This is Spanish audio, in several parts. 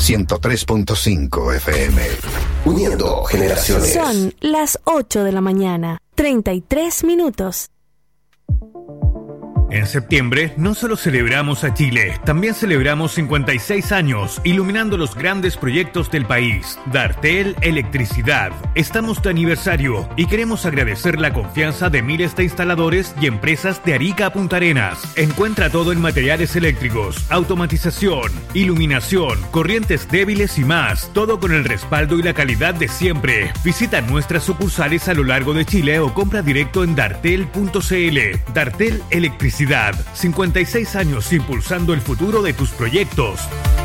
103.5 FM. Uniendo generaciones. Son las 8 de la mañana, 33 minutos. En septiembre no solo celebramos a Chile, también celebramos 56 años iluminando los grandes proyectos del país. Dartel Electricidad. Estamos de aniversario y queremos agradecer la confianza de miles de instaladores y empresas de Arica a Punta Arenas. Encuentra todo en materiales eléctricos, automatización, iluminación, corrientes débiles y más. Todo con el respaldo y la calidad de siempre. Visita nuestras sucursales a lo largo de Chile o compra directo en dartel.cl. Dartel Electricidad. 56 años impulsando el futuro de tus proyectos.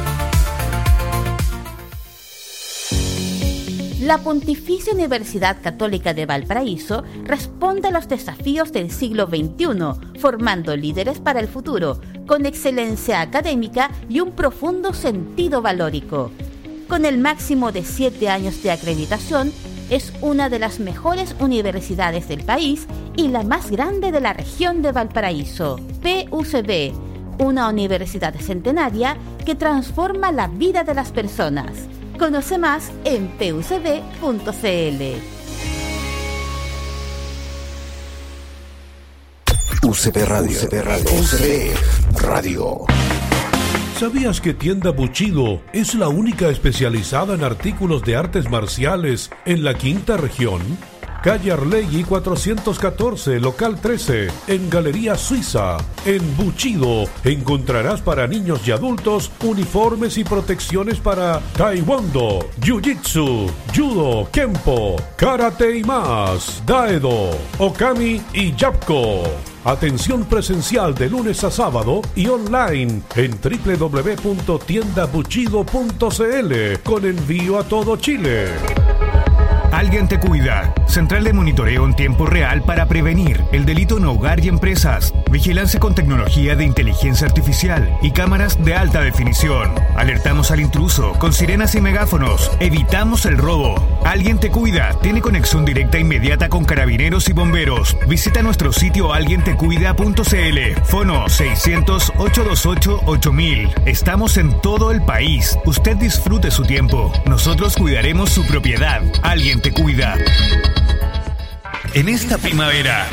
La Pontificia Universidad Católica de Valparaíso responde a los desafíos del siglo XXI, formando líderes para el futuro, con excelencia académica y un profundo sentido valórico. Con el máximo de 7 años de acreditación, es una de las mejores universidades del país y la más grande de la región de Valparaíso. PUCB, una universidad centenaria que transforma la vida de las personas. Conoce más en pucb.cl. UCB Radio. UCB Radio. ¿Sabías que Tienda Bushido es la única especializada en artículos de artes marciales en la quinta región? Calle Arlegui 414, local 13, en Galería Suiza. En Bushido encontrarás para niños y adultos uniformes y protecciones para taekwondo, jiu-jitsu, judo, kempo, karate y más, daedo, okami y yapko. Atención presencial de lunes a sábado y online en www.tiendabushido.cl con envío a todo Chile. Alguien te cuida. Central de monitoreo en tiempo real para prevenir el delito en hogar y empresas. Vigilancia con tecnología de inteligencia artificial y cámaras de alta definición. Alertamos al intruso con sirenas y megáfonos. Evitamos el robo. Alguien te cuida. Tiene conexión directa e inmediata con carabineros y bomberos. Visita nuestro sitio alguientecuida.cl. Fono 600-828-8000. Estamos en todo el país. Usted disfrute su tiempo. Nosotros cuidaremos su propiedad. Alguien te cuida. En esta primavera,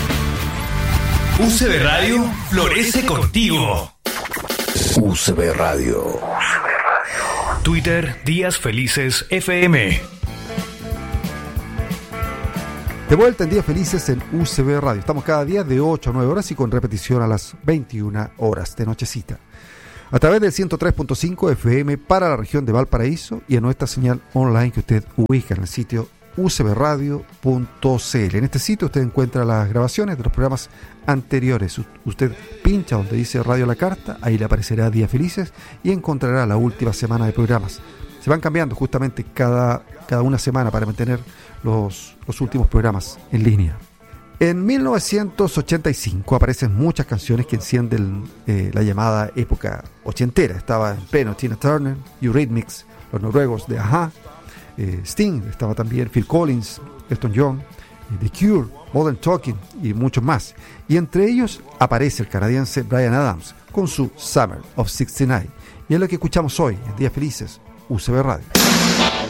UCB Radio florece contigo. UCB Radio. Twitter, Días Felices FM. De vuelta en Días Felices en UCB Radio. Estamos cada día de 8 a 9 horas y con repetición a las 21 horas de nochecita. A través del 103.5 FM para la región de Valparaíso y en nuestra señal online que usted ubica en el sitio ucbradio.cl. En este sitio usted encuentra las grabaciones de los programas anteriores. Usted pincha donde dice Radio La Carta, ahí le aparecerá Días Felices y encontrará la última semana de programas. Se van cambiando justamente cada una semana para mantener los últimos programas en línea. En 1985 aparecen muchas canciones que encienden la llamada época ochentera. Estaba en pleno Tina Turner, Eurythmics, los noruegos de A.H.A., Sting, estaba también Phil Collins, Elton John, The Cure, Modern Talking y muchos más. Y entre ellos aparece el canadiense Bryan Adams con su Summer of '69. Y es lo que escuchamos hoy en Días Felices, UCB Radio.